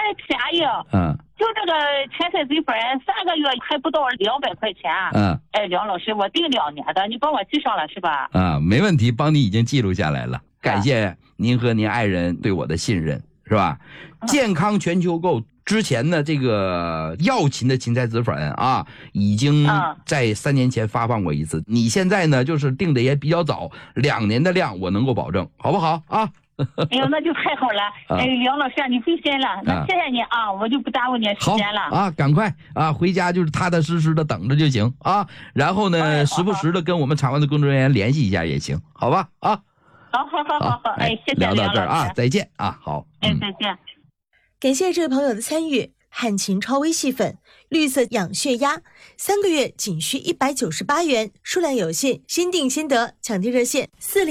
便宜。就这个前菜嘴粉3个月还不到200块钱。梁老师，我订2年的，你帮我记上了是吧？ 没问题，帮你已经记录下来了。感谢您和您爱人对我的信任，是吧？健康全球购之前呢，这个药勤的芹菜籽粉啊，已经在3年前发放过一次。你现在呢，就是定的也比较早，2年的量我能够保证，好不好啊？ 哎呦，那就太好了！梁老师，你费心了，那谢谢你啊，我就不耽误你时间了。 好啊，赶快啊，回家就是踏踏实实的等着就行啊。然后呢，时不时的跟我们场外的工作人员联系一下也行，好吧？啊， 好，谢谢聊到这儿啊， 再见啊，好， 再见。 感谢这位朋友的参与。汉秦超微细粉，绿色养血压，3个月仅需198元，数量有限，先订先得，抢订热线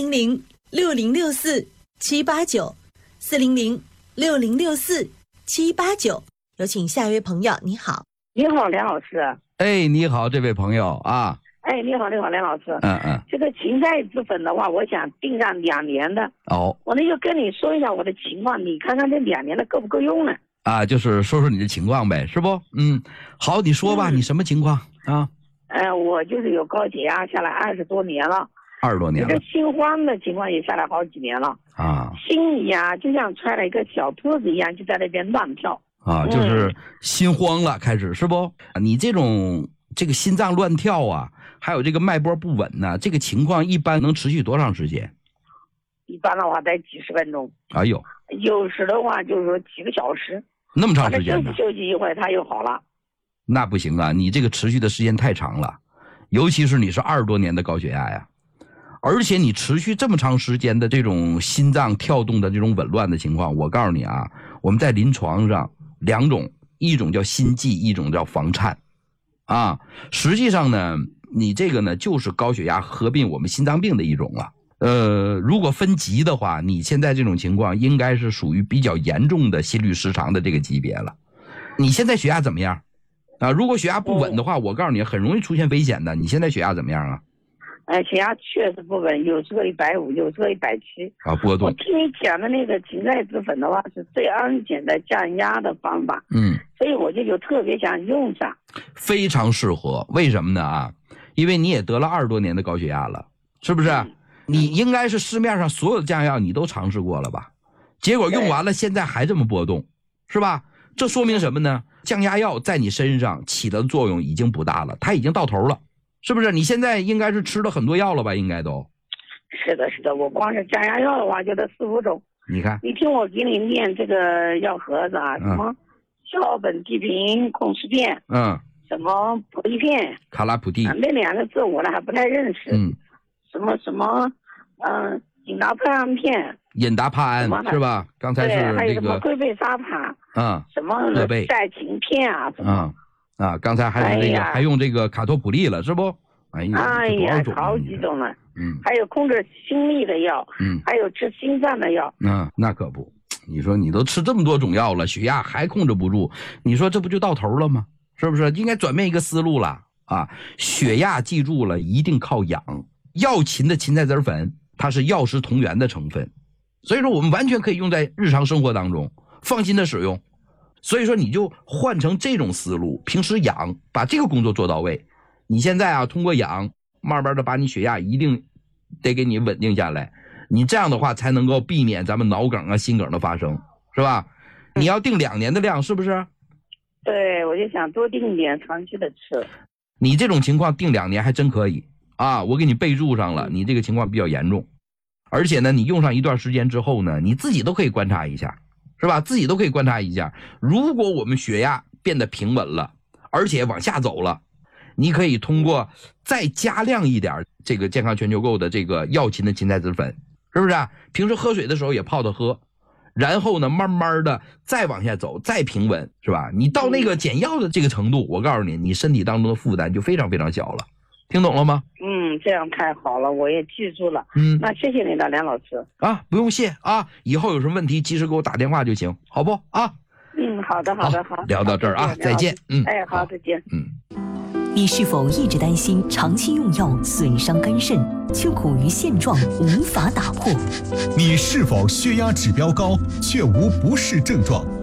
400-6064-789，400-6064-789。有请下一位朋友，你好。 你好，梁老师。 你好，这位朋友啊。 你好，梁老师。这个芹菜籽粉的话，我想订上2年的。我呢就跟你说一下我的情况，你看看这2年的够不够用呢？ 就是说说你的情况呗，是不？好，你说吧，你什么情况啊？ 我就是有高血压下来20多年了。 20多年了。 这个心慌的情况也下来好几年了。心里就像揣了一个小兔子一样，就在那边乱跳。 就是心慌了，开始是不？你这个心脏乱跳啊，还有这个脉搏不稳呢，这个情况一般能持续多长时间？ 一般的话得几十分钟。有时的话就是说几个小时。 那么长时间呢？ 休息一会儿它又好了。 那不行啊，你这个持续的时间太长了，尤其是你是20多年的高血压呀，而且你持续这么长时间的这种心脏跳动的这种紊乱的情况，我告诉你啊，我们在临床上2种，一种叫心悸，一种叫房颤实际上呢，你这个呢就是高血压合并我们心脏病的一种了。如果分级的话，你现在这种情况应该是属于比较严重的心律失常的这个级别了。你现在血压怎么样如果血压不稳的话，我告诉你很容易出现危险的。你现在血压怎么样啊？ 血压确实不稳，有时候150，有时候170 波动。 我听你讲的那个芹菜籽粉的话是最安全的降压的方法。所以我就特别想用上。 非常适合，为什么呢因为你也得了20多年的高血压了，是不是？你应该是市面上所有的降压药你都尝试过了吧？结果用完了现在还这么波动，是吧？这说明什么呢？降压药在你身上起的作用已经不大了，它已经到头了，是不是？你现在应该是吃了很多药了吧？应该都。 是的，我光是降压药的话就得4、5种。 你看， 你听我给你念这个药盒子什么硝苯地平控制片，什么普利片、 卡拉普地， 那2个字我还不太认识。什么引达帕胺片， 引达帕胺是吧？刚才是还有什么贵贝沙盘，什么赛芹片什么刚才还有这个还用这个卡托普利了，是不？ 好几种了。还有控制心率的药，还有治心脏的药。 那可不，你说你都吃这么多种药了，血压还控制不住，你说这不就到头了吗？是不是？应该转变一个思路了血压记住了，一定靠养。药勤的芹菜籽粉，它是药食同源的成分，所以说我们完全可以用在日常生活当中，放心的使用。所以说你就换成这种思路，平时养，把这个工作做到位。你现在通过养，慢慢的把你血压一定得给你稳定下来，你这样的话才能够避免咱们脑梗心梗的发生，是吧？你要定2年的量，是不是？ 对，我就想多定一点，长期的吃。 你这种情况定2年还真可以我给你备注上了，你这个情况比较严重，而且呢，你用上一段时间之后呢，你自己都可以观察一下，是吧？自己都可以观察一下，如果我们血压变得平稳了，而且往下走了，你可以通过再加量一点这个健康全球购的这个药勤的芹菜籽粉，是不是平时喝水的时候也泡着喝，然后呢，慢慢的再往下走，再平稳，是吧？你到那个减药的这个程度，我告诉你，你身体当中的负担就非常非常小了。听懂了吗？ 这样太好了，我也记住了。那谢谢你的梁老师不用谢以后有什么问题及时给我打电话就行，好不好的， 聊到这儿再见。 好，再见。 你是否一直担心长期用药损伤肝肾，却苦于现状无法打破？ 你是否血压指标高却无不适症状？